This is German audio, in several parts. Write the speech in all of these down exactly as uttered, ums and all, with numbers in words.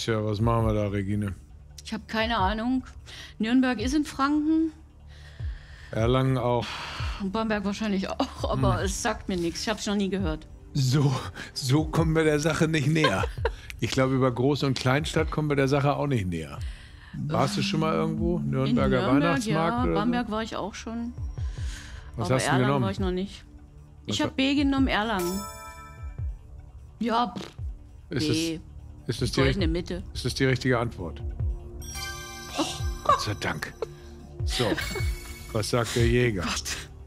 Tja, was machen wir da, Regine? Ich habe keine Ahnung. Nürnberg ist in Franken. Erlangen auch. Und Bamberg wahrscheinlich auch, aber hm. es sagt mir nichts. Ich habe es noch nie gehört. So, so kommen wir der Sache nicht näher. Ich glaube, über Groß- und Kleinstadt kommen wir der Sache auch nicht näher. Warst du schon mal irgendwo? Nürnberger Nürnberg, Weihnachtsmarkt? Ja, oder Bamberg so? war ich auch schon. Was aber hast du Erlangen genommen? war ich noch nicht. Was Ich habe B genommen, Erlangen. Ja, pff, ist B. Es, ist, es die, Goldene Mitte. ist das die richtige Antwort? Oh, Gott sei Dank. So, was sagt der Jäger? Gott.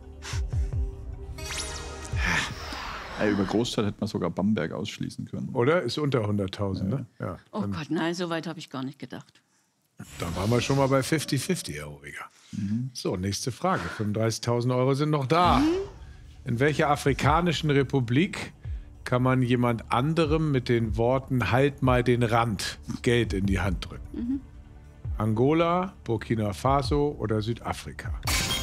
Ja, über Großstadt hätte man sogar Bamberg ausschließen können. Oder? Ist unter hunderttausend, ja. ne? Ja. Oh Gott, nein, so weit habe ich gar nicht gedacht. Dann waren wir schon mal bei fünfzig fünfzig, Herr Obiger. Mhm. So, nächste Frage. fünfunddreißigtausend Euro sind noch da. Mhm. In welcher afrikanischen Republik kann man jemand anderem mit den Worten "Halt mal den Rand" Geld in die Hand drücken? Mhm. Angola, Burkina Faso oder Südafrika?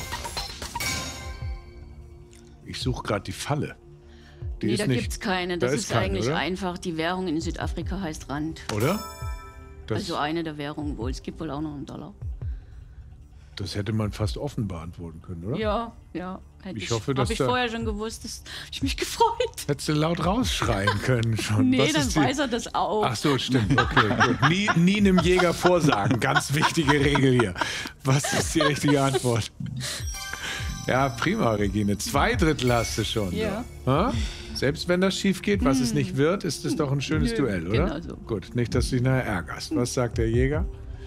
Ich suche gerade die Falle. Die nee, ist da nicht, gibt es keine. Da Das ist ist keine, eigentlich oder? einfach. Die Währung in Südafrika heißt Rand. Oder? Das, also eine der Währungen wohl. Es gibt wohl auch noch einen Dollar. Das hätte man fast offen beantworten können, oder? Ja, ja. Hätte Ich ich hoffe, dass Habe ich da- vorher schon gewusst. Das habe ich mich gefreut. Hättest du laut rausschreien können schon. Nee, Was dann ist die- weiß er das auch. Ach so, stimmt. Okay, gut. Nie, nie einem Jäger vorsagen. Ganz wichtige Regel hier. Was ist die richtige Antwort? Ja, prima, Regine. Zwei Drittel hast du schon. Ja. Ha? Selbst wenn das schief geht, was es nicht wird, ist es doch ein schönes Nö, Duell, oder? genau so. Gut, nicht, dass du dich nachher ärgerst. Was sagt der Jäger?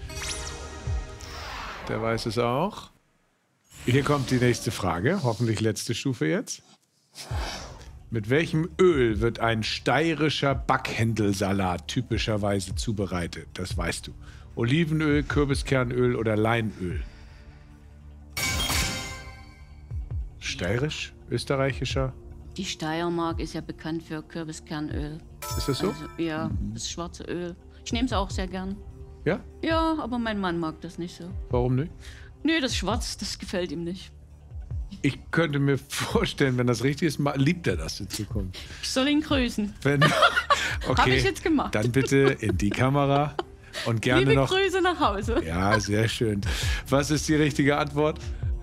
Der weiß es auch. Hier kommt die nächste Frage. Hoffentlich letzte Stufe jetzt. Mit welchem Öl wird ein steirischer Backhändelsalat typischerweise zubereitet? Das weißt du. Olivenöl, Kürbiskernöl oder Leinöl? Steirisch? Österreichischer? Die Steiermark ist ja bekannt für Kürbiskernöl. Ist das so? Also, ja, das schwarze Öl. Ich nehme es auch sehr gern. Ja? Ja, aber mein Mann mag das nicht so. Warum nicht? Nee, das Schwarz, das gefällt ihm nicht. Ich könnte mir vorstellen, wenn das richtig ist, ma- liebt er das in Zukunft. Ich soll ihn grüßen. Wenn, okay, Hab ich jetzt gemacht. Dann bitte in die Kamera und gerne Liebe noch... Grüße nach Hause. Ja, sehr schön. Was ist die richtige Antwort?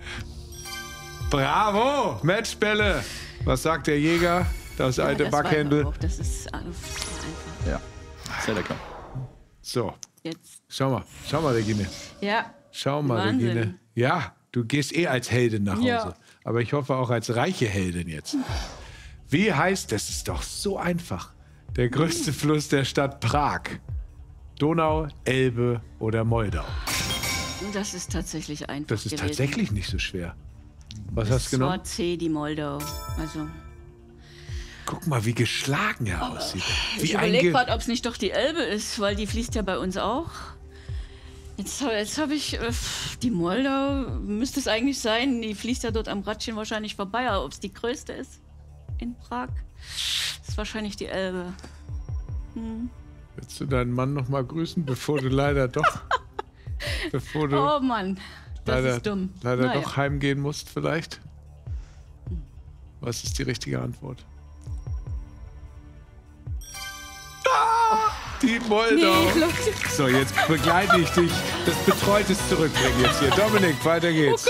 Bravo! Matchbälle! Was sagt der Jäger? Das Ja, alte das weiß er Backhändel. auch. Das ist einfach. Ja, sehr lecker. So, Jetzt. schau mal. Schau mal, Regine. Ja. Schau mal, Wahnsinn. Regine. Ja, du gehst eh als Heldin nach Hause. Ja. Aber ich hoffe auch als reiche Heldin jetzt. Wie heißt, das ist doch so einfach, der größte Fluss der Stadt Prag? Donau, Elbe oder Moldau? Das ist tatsächlich einfach. Das ist gewesen. tatsächlich nicht so schwer. Was Das hast du genommen? war C, die Moldau. Also, Guck mal, wie geschlagen er aussieht. ich Wie überlege einge- gerade, ob es nicht doch die Elbe ist, weil die fließt ja bei uns auch. Jetzt, jetzt habe ich äh, die Moldau, müsste es eigentlich sein. Die fließt ja dort am Ratschen wahrscheinlich vorbei. Aber ob es die größte ist in Prag, ist wahrscheinlich die Elbe. Hm. Willst du deinen Mann noch mal grüßen, bevor du leider doch... bevor du Oh Mann, das leider, ist dumm. leider Naja. doch heimgehen musst vielleicht? Was ist die richtige Antwort? Ah, die Moldau. Nee, Leute. So, jetzt begleite ich dich. Das betreutes Zurückbringen jetzt hier. Dominik, weiter geht's.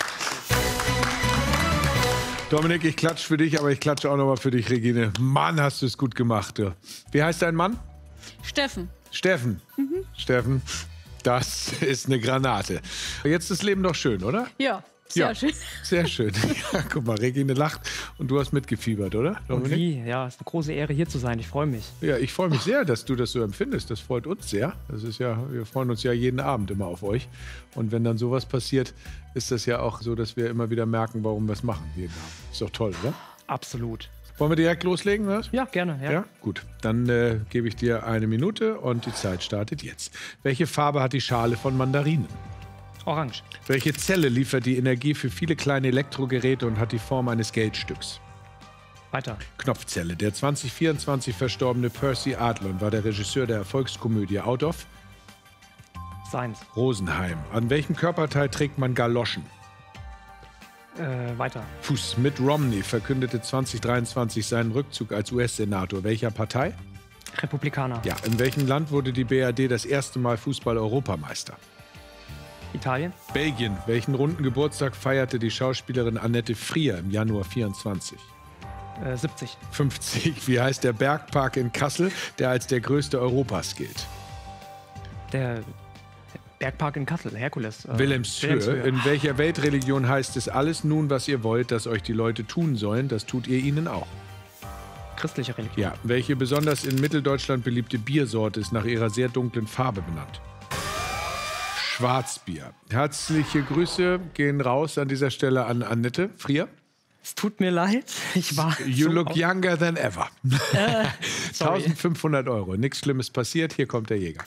Dominik, ich klatsche für dich, aber ich klatsche auch noch mal für dich, Regine. Mann, hast du es gut gemacht. Du. Wie heißt dein Mann? Steffen. Steffen. Steffen, das ist eine Granate. Jetzt ist das Leben doch schön, oder? Ja, sehr Ja. schön. Sehr schön. Ja, guck mal, Regine lacht und du hast mitgefiebert, oder? Und Dominik? wie? Ja, es ist eine große Ehre, hier zu sein. Ich freue mich. Ja, ich freue mich sehr, dass du das so empfindest. Das freut uns sehr. Das ist ja, wir freuen uns ja jeden Abend immer auf euch. Und wenn dann sowas passiert, ist das ja auch so, dass wir immer wieder merken, warum wir es machen jeden Abend. Ist doch toll, oder? Absolut. Wollen wir direkt loslegen, was? Ja, gerne. Ja. Ja, gut. Dann äh, gebe ich dir eine Minute und die Zeit startet jetzt. Welche Farbe hat die Schale von Mandarinen? Orange. Welche Zelle liefert die Energie für viele kleine Elektrogeräte und hat die Form eines Geldstücks? Weiter. Knopfzelle. Der zwanzig vierundzwanzig verstorbene Percy Adlon war der Regisseur der Erfolgskomödie Out of Science. Rosenheim. An welchem Körperteil trägt man Galoschen? Äh, weiter. Fuß. Mitt Romney verkündete zwanzig dreiundzwanzig seinen Rückzug als U S-Senator. Welcher Partei? Republikaner. Ja, in welchem Land wurde die B R D das erste Mal Fußball-Europameister? Italien. Belgien. Welchen runden Geburtstag feierte die Schauspielerin Annette Frier im Januar vierundzwanzig? Äh, siebzig. fünfzig. Wie heißt der Bergpark in Kassel, der als der größte Europas gilt? Der Bergpark in Kassel, Herkules. Äh, Wilhelmshöhe. In welcher Weltreligion heißt es, alles nun, was ihr wollt, dass euch die Leute tun sollen, das tut ihr ihnen auch? Christliche Religion. Ja. Welche besonders in Mitteldeutschland beliebte Biersorte ist nach ihrer sehr dunklen Farbe benannt? Schwarzbier. Herzliche Grüße gehen raus an dieser Stelle an Annette Frier. Es tut mir leid, ich war. You so look auf- younger than ever. Äh, sorry. eintausendfünfhundert Euro. Nichts Schlimmes passiert. Hier kommt der Jäger.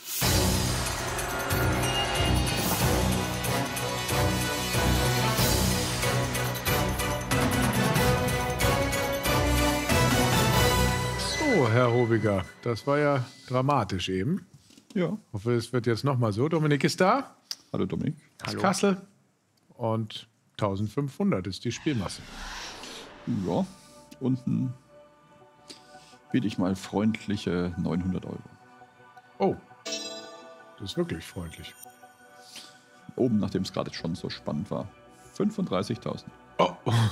So, Herr Hobiger, das war ja dramatisch eben. Ja. Ich hoffe, es wird jetzt nochmal so. Dominik ist da. Hallo Dominik. Aus Hallo. Kassel. Und eintausendfünfhundert ist die Spielmasse. Ja. Unten biete ich mal freundliche neunhundert Euro. Oh, das ist wirklich freundlich. Oben, nachdem es gerade schon so spannend war, fünfunddreißigtausend. Oh,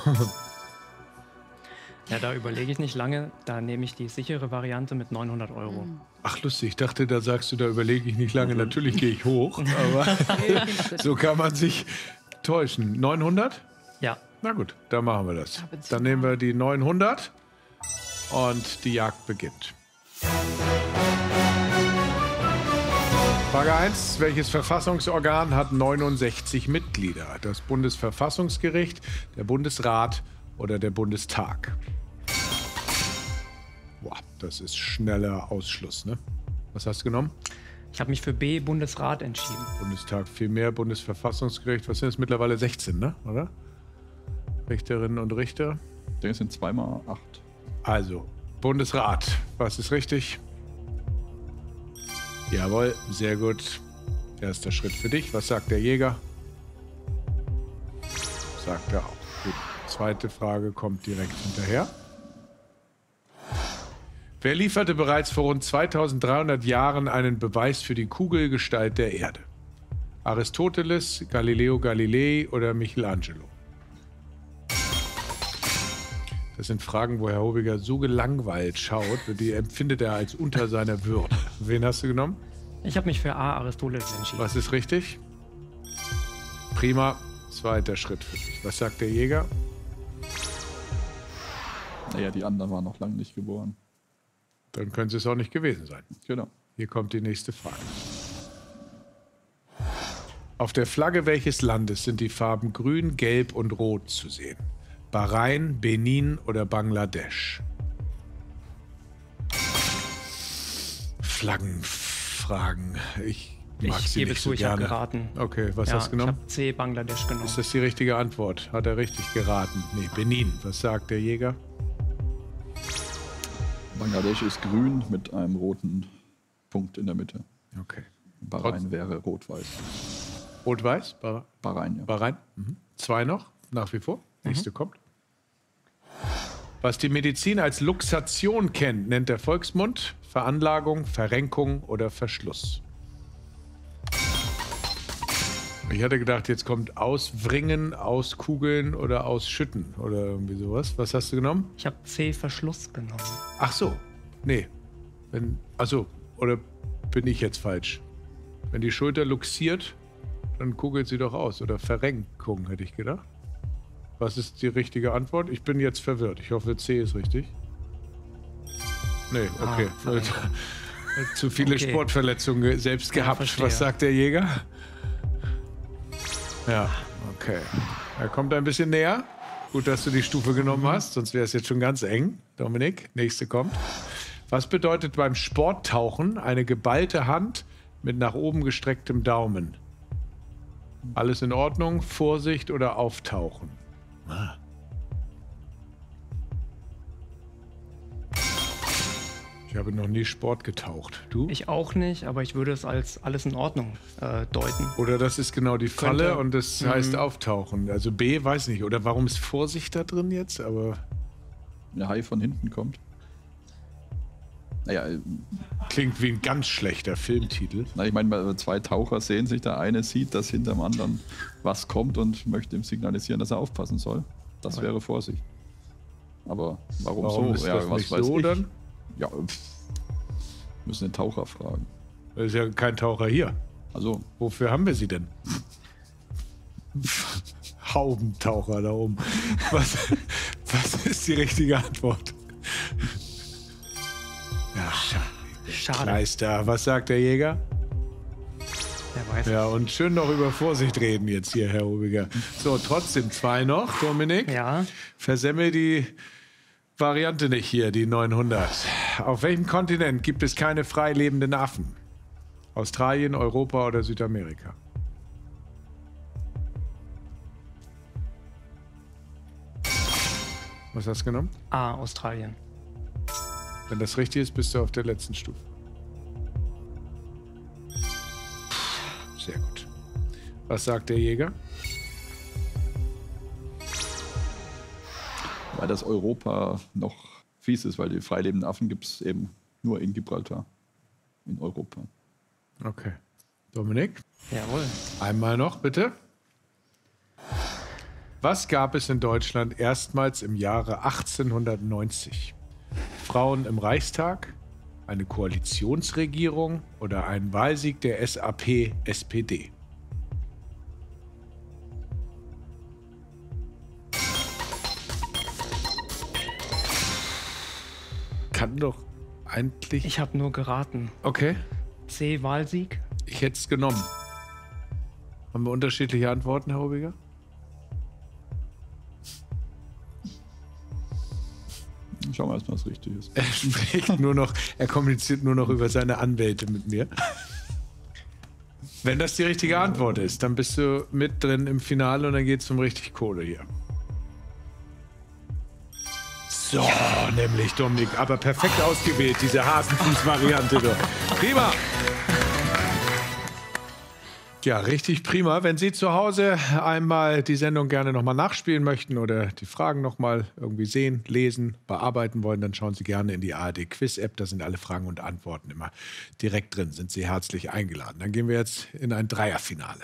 Ja, da überlege ich nicht lange. Da nehme ich die sichere Variante mit neunhundert Euro. ach lustig, ich dachte, da sagst du, da überlege ich nicht lange. Natürlich gehe ich hoch, aber so kann man sich täuschen. neunhundert? Ja, Na gut, dann machen wir das. Aber das Dann nehmen wir die neunhundert und die Jagd beginnt. Frage eins. Welches Verfassungsorgan hat neunundsechzig Mitglieder? Das Bundesverfassungsgericht, der Bundesrat oder der Bundestag? Boah, das ist schneller Ausschluss, ne? Was hast du genommen? ich habe mich für B, Bundesrat, entschieden. Bundestag viel mehr, Bundesverfassungsgericht. Was sind es mittlerweile? sechzehn, ne? Oder? Richterinnen und Richter. Ich denke, es sind zweimal acht. Also, Bundesrat. Was ist richtig? Jawohl, sehr gut. Erster Schritt für dich. Was sagt der Jäger? Sagt er auch. Gut. Zweite Frage kommt direkt hinterher. Wer lieferte bereits vor rund zweitausenddreihundert Jahren einen Beweis für die Kugelgestalt der Erde? Aristoteles, Galileo Galilei oder Michelangelo? Das sind Fragen, wo Herr Hobiger so gelangweilt schaut, die empfindet er als unter seiner Würde. Wen hast du genommen? Ich habe mich für A, Aristoteles entschieden. Was ist richtig? Prima. Zweiter Schritt für dich. Was sagt der Jäger? Naja, die anderen waren noch lange nicht geboren. Dann könnte es auch nicht gewesen sein. Genau. Hier kommt die nächste Frage. Auf der Flagge welches Landes sind die Farben Grün, Gelb und Rot zu sehen? Bahrain, Benin oder Bangladesch? Flaggenfragen. Ich mag Ich sie gebe nicht zu, so ich habe gerne. geraten. Okay, was ja, hast du genommen? Ich habe C, Bangladesch genommen. Ist das die richtige Antwort? Hat er richtig geraten? Nee, Benin. Was sagt der Jäger? Bangladesch ist grün mit einem roten Punkt in der Mitte. Okay. Bahrain Trotz- wäre rot-weiß. Rot-Weiß? Bah- Bahrain, ja. Bahrain? Mhm. Zwei noch, nach wie vor. Nächste kommt. Was die Medizin als Luxation kennt, nennt der Volksmund Veranlagung, Verrenkung oder Verschluss. Ich hatte gedacht, jetzt kommt auswringen, auskugeln oder ausschütten oder irgendwie sowas. Was hast du genommen? Ich habe C, Verschluss genommen. Ach so, nee. Wenn, achso, oder bin ich jetzt falsch? Wenn die Schulter luxiert, dann kugelt sie doch aus. Oder Verrenkung, hätte ich gedacht. Was ist die richtige Antwort? Ich bin jetzt verwirrt. Ich hoffe, C ist richtig. Nee, okay. Ah, Verrenkung. Zu viele Okay. Sportverletzungen selbst Ja, gehabt. verstehe. Was sagt der Jäger? Ja, okay. Er kommt ein bisschen näher. Gut, dass du die Stufe genommen hast, sonst wäre es jetzt schon ganz eng. Dominik, nächste kommt. Was bedeutet beim Sporttauchen eine geballte Hand mit nach oben gestrecktem Daumen? Alles in Ordnung, Vorsicht oder Auftauchen? Ah. Ich habe noch nie Sport getaucht. Du? Ich auch nicht, aber ich würde es als alles in Ordnung äh, deuten. Oder das ist genau die Falle Könnte. und das Mhm. heißt auftauchen. Also B, weiß nicht. Oder warum ist Vorsicht da drin jetzt? Aber Wenn der Hai von hinten kommt. Naja, Klingt wie ein ganz schlechter Filmtitel. na, ich meine, zwei Taucher sehen sich, der eine sieht, dass hinterm anderen was kommt und möchte ihm signalisieren, dass er aufpassen soll. Das wäre Vorsicht. Aber warum, Warum so? ist Ja, das was nicht weiß so ich. dann? Ja, pff, müssen den Taucher fragen. Da ist ja kein Taucher hier. Also, Wofür haben wir sie denn? Haubentaucher da oben. Was, was ist die richtige Antwort? Ja, schade. Schade. Kleister. Was sagt der Jäger? Wer weiß. Ja, und schön noch über Vorsicht reden jetzt hier, Herr Obiger. So, trotzdem zwei noch, Dominik. Ja. Versemmel die Variante nicht hier, die neunhundert. Auf welchem Kontinent gibt es keine frei lebenden Affen? Australien, Europa oder Südamerika? Was hast du genommen? A, Australien. Wenn das richtig ist, bist du auf der letzten Stufe. Sehr gut. Was sagt der Jäger? weil das Europa noch fies ist, weil die freilebenden Affen gibt es eben nur in Gibraltar, in Europa. Okay. Dominik? Jawohl. Einmal noch, bitte. Was gab es in Deutschland erstmals im Jahre achtzehnhundertneunzig? Frauen im Reichstag, eine Koalitionsregierung oder ein Wahlsieg der S A P S P D? Kann doch eigentlich... Ich habe nur geraten. Okay, C, Wahlsieg. ich hätte es genommen. Haben wir unterschiedliche Antworten, Herr Obiger? Schauen wir erstmal, was richtig ist. Er spricht nur noch, er kommuniziert nur noch über seine Anwälte mit mir. Wenn das die richtige Antwort ist, dann bist du mit drin im Finale und dann geht es um richtig Kohle hier. So, nämlich Dominik, aber perfekt ausgewählt, diese Hasenfuß-Variante. Prima. Ja, richtig prima. Wenn Sie zu Hause einmal die Sendung gerne nochmal nachspielen möchten oder die Fragen nochmal irgendwie sehen, lesen, bearbeiten wollen, dann schauen Sie gerne in die A R D Quiz-App. Da sind alle Fragen und Antworten immer direkt drin. Sind Sie herzlich eingeladen. Dann gehen wir jetzt in ein Dreierfinale.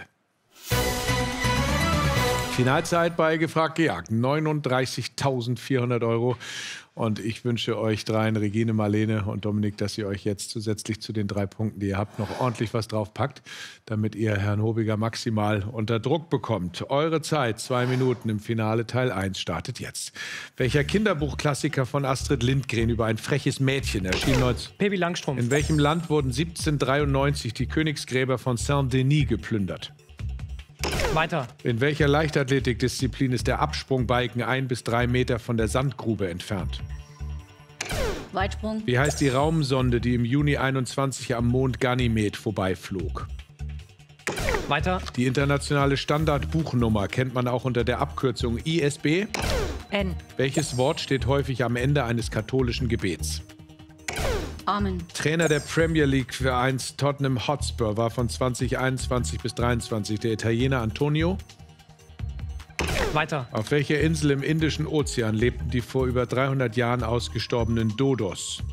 Finalzeit bei Gefragt gejagt. neununddreißigtausendvierhundert Euro. Und ich wünsche euch dreien, Regine, Marlene und Dominik, dass ihr euch jetzt zusätzlich zu den drei Punkten, die ihr habt, noch ordentlich was drauf packt, damit ihr Herrn Hobiger maximal unter Druck bekommt. Eure Zeit, zwei Minuten im Finale, Teil eins, startet jetzt. Welcher Kinderbuchklassiker von Astrid Lindgren über ein freches Mädchen erschien neunzehn... Pippi Langstrumpf. In welchem Land wurden siebzehnhundertdreiundneunzig die Königsgräber von Saint-Denis geplündert? Weiter. In welcher Leichtathletikdisziplin ist der Absprungbalken ein bis drei Meter von der Sandgrube entfernt? Weitsprung. Wie heißt die Raumsonde, die im Juni einundzwanzig am Mond Ganymed vorbeiflog? Weiter. Die internationale Standardbuchnummer kennt man auch unter der Abkürzung I S B. N. Welches Wort steht häufig am Ende eines katholischen Gebets? Amen. Trainer der Premier League Vereins Tottenham Hotspur war von zweitausendeinundzwanzig bis zweitausenddreiundzwanzig der Italiener Antonio. Weiter. Auf welcher Insel im Indischen Ozean lebten die vor über dreihundert Jahren ausgestorbenen Dodos?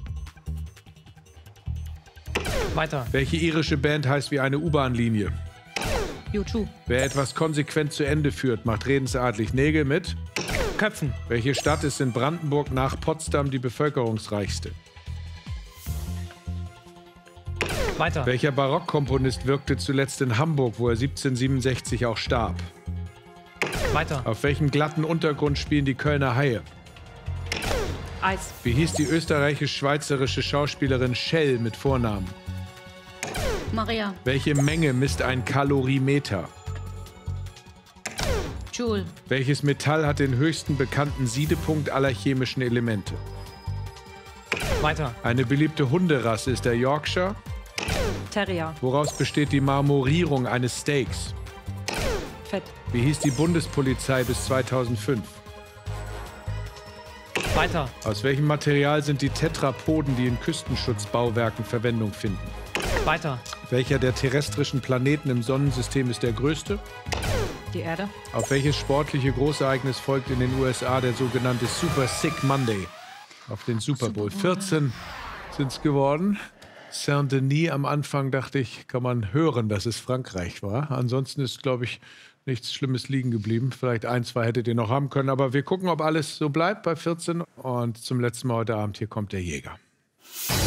Weiter. Welche irische Band heißt wie eine U-Bahn-Linie? U zwei. Wer etwas konsequent zu Ende führt, macht redensartlich Nägel mit. Köpfen. Welche Stadt ist in Brandenburg nach Potsdam die bevölkerungsreichste? Weiter. Welcher Barockkomponist wirkte zuletzt in Hamburg, wo er siebzehnhundertsiebenundsechzig auch starb? Weiter. Auf welchem glatten Untergrund spielen die Kölner Haie? Eis. Wie hieß die österreichisch-schweizerische Schauspielerin Schell mit Vornamen? Maria. Welche Menge misst ein Kalorimeter? Joule. Welches Metall hat den höchsten bekannten Siedepunkt aller chemischen Elemente? Weiter. Eine beliebte Hunderasse ist der Yorkshire. Terrier. Woraus besteht die Marmorierung eines Steaks? Fett. Wie hieß die Bundespolizei bis zweitausendfünf? Weiter. Aus welchem Material sind die Tetrapoden, die in Küstenschutzbauwerken Verwendung finden? Weiter. Welcher der terrestrischen Planeten im Sonnensystem ist der größte? Die Erde. Auf welches sportliche Großereignis folgt in den U S A der sogenannte Super Sick Monday? Auf den Super Bowl. vierzehn sind es geworden. Saint-Denis am Anfang, dachte ich, kann man hören, dass es Frankreich war. Ansonsten ist, glaube ich, nichts Schlimmes liegen geblieben. Vielleicht ein, zwei hättet ihr noch haben können. Aber wir gucken, ob alles so bleibt bei vierzehn. Und zum letzten Mal heute Abend, hier kommt der Jäger.